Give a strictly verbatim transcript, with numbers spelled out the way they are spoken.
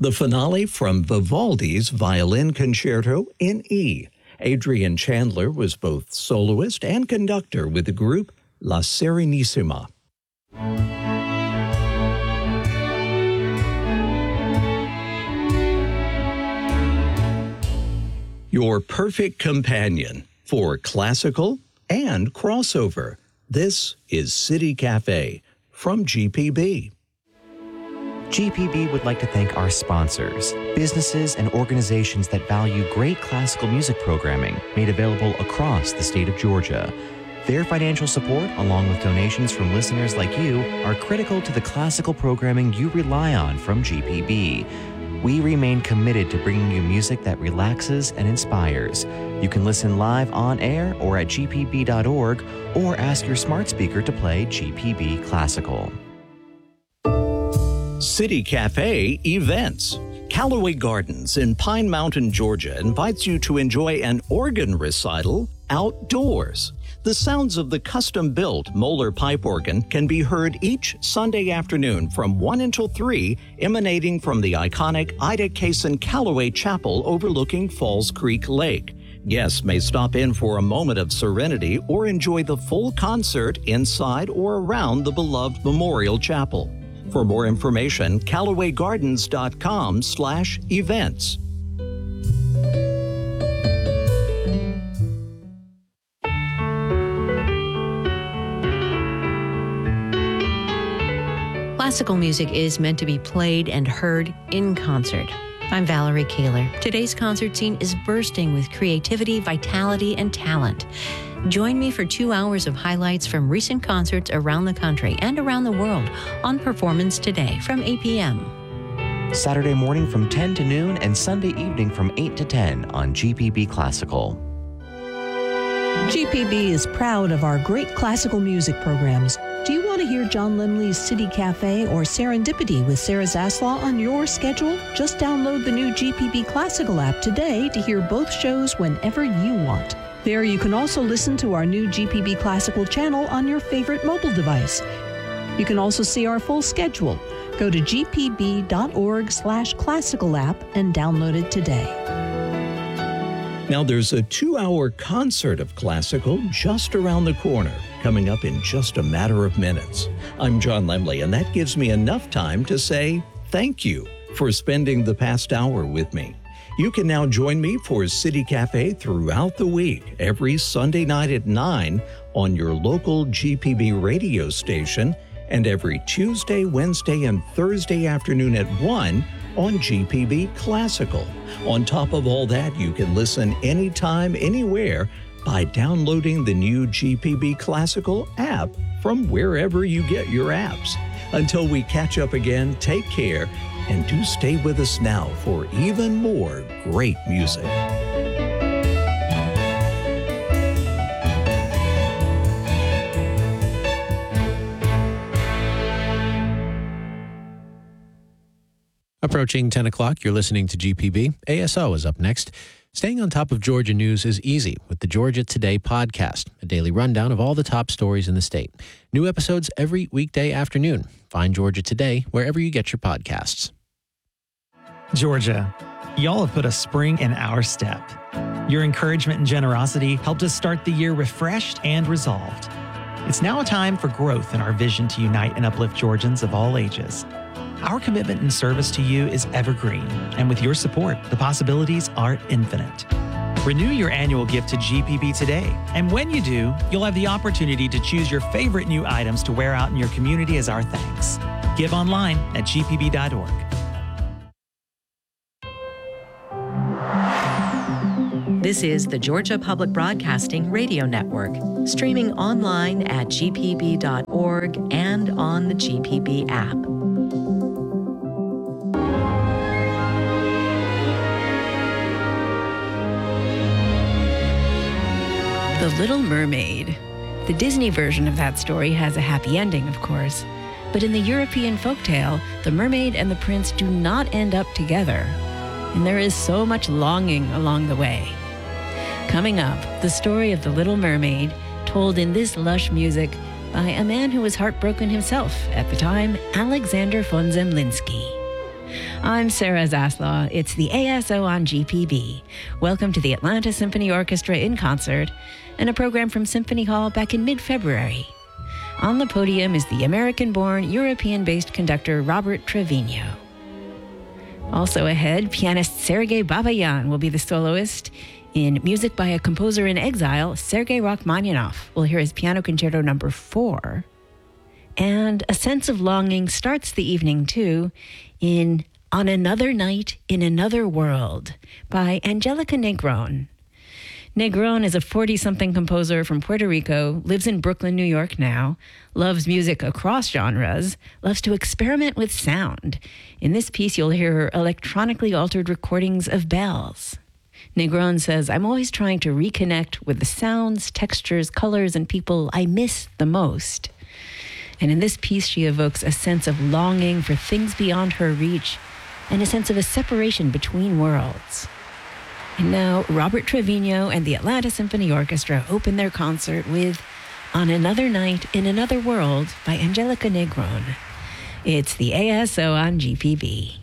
The finale from Vivaldi's Violin Concerto in E. Adrian Chandler was both soloist and conductor with the group La Serenissima. Your perfect companion for classical and crossover. This is City Cafe from G P B. G P B would like to thank our sponsors, businesses and organizations that value great classical music programming made available across the state of Georgia. Their financial support, along with donations from listeners like you, are critical to the classical programming you rely on from G P B. We remain committed to bringing you music that relaxes and inspires. You can listen live on air or at G P B dot org or ask your smart speaker to play G P B Classical. City Cafe events. Callaway Gardens in Pine Mountain, Georgia invites you to enjoy an organ recital outdoors. The sounds of the custom-built Moeller pipe organ can be heard each Sunday afternoon from one until three, emanating from the iconic Ida Kaysen Callaway Chapel overlooking Falls Creek Lake. Guests may stop in for a moment of serenity or enjoy the full concert inside or around the beloved Memorial Chapel. For more information, callaway gardens dot com slash events. Classical music is meant to be played and heard in concert. I'm Valerie Kaler. Today's concert scene is bursting with creativity, vitality, and talent. Join me for two hours of highlights from recent concerts around the country and around the world on Performance Today from eight p.m. Saturday morning from ten to noon and Sunday evening from eight to ten on G P B Classical. G P B is proud of our great classical music programs. Do you want to hear John Lemley's City Cafe or Serendipity with Sarah Zaslaw on your schedule? Just download the new G P B Classical app today to hear both shows whenever you want. There you can also listen to our new G P B Classical channel on your favorite mobile device. You can also see our full schedule. Go to G P B dot org slash classical app and download it today. Now there's a two-hour concert of classical just around the corner, coming up in just a matter of minutes. I'm John Lemley, and that gives me enough time to say thank you for spending the past hour with me. You can now join me for City Cafe throughout the week, every Sunday night at nine on your local G P B radio station, and every Tuesday, Wednesday, and Thursday afternoon at one on G P B Classical. On top of all that, you can listen anytime, anywhere by downloading the new G P B Classical app from wherever you get your apps. Until we catch up again, take care, and do stay with us now for even more great music. Approaching ten o'clock, you're listening to G P B. A S O is up next. Staying on top of Georgia news is easy with the Georgia Today podcast, a daily rundown of all the top stories in the state. New episodes every weekday afternoon. Find Georgia Today wherever you get your podcasts. Georgia, y'all have put a spring in our step. Your encouragement and generosity helped us start the year refreshed and resolved. It's now a time for growth in our vision to unite and uplift Georgians of all ages. Our commitment and service to you is evergreen, and with your support, the possibilities are infinite. Renew your annual gift to G P B today, and when you do, you'll have the opportunity to choose your favorite new items to wear out in your community as our thanks. Give online at G P B dot org. This is the Georgia Public Broadcasting Radio Network, streaming online at G P B dot org and on the G P B app. The Little Mermaid. The Disney version of that story has a happy ending, of course. But in the European folktale, the mermaid and the prince do not end up together. And there is so much longing along the way. Coming up, the story of the Little Mermaid, told in this lush music by a man who was heartbroken himself at the time, Alexander von Zemlinsky. I'm Sarah Zaslaw. It's the A S O on G P B. Welcome to the Atlanta Symphony Orchestra in concert, and a program from Symphony Hall back in mid-February. On the podium is the American-born, European-based conductor Robert Trevino. Also ahead, pianist Sergei Babayan will be the soloist. In music by a composer in exile, Sergei Rachmaninoff will hear his Piano Concerto number four. And A Sense of Longing starts the evening, too, in On Another Night in Another World by Angelica Negron. Negron is a forty-something composer from Puerto Rico, lives in Brooklyn, New York now, loves music across genres, loves to experiment with sound. In this piece, you'll hear her electronically altered recordings of bells. Negron says, I'm always trying to reconnect with the sounds, textures, colors, and people I miss the most. And in this piece, she evokes a sense of longing for things beyond her reach and a sense of a separation between worlds. And now, Robert Trevino and the Atlanta Symphony Orchestra open their concert with On Another Night in Another World by Angelica Negron. It's the A S O on G P B.